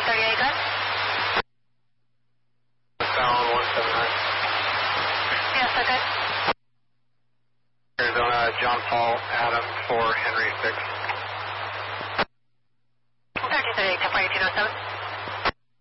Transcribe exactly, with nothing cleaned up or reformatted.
thirty-eight, good. Down one seven nine. Yes, sir, good. Arizona, John Paul, Adam four, Henry six.